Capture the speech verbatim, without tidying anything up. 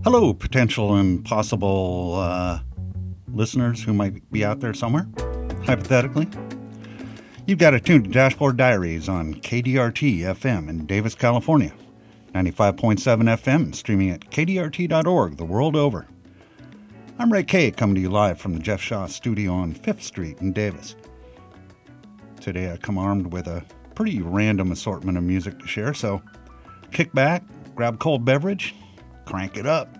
Hello, potential and possible uh, listeners who might be out there somewhere, hypothetically. You've got to tune to Dashboard Diaries on K D R T F M in Davis, California, ninety-five point seven F M, and streaming at K D R T dot org the world over. I'm Ray Kay, coming to you live from the Jeff Shaw studio on fifth Street in Davis. Today I come armed with a pretty random assortment of music to share, so kick back, grab a cold beverage, crank it up,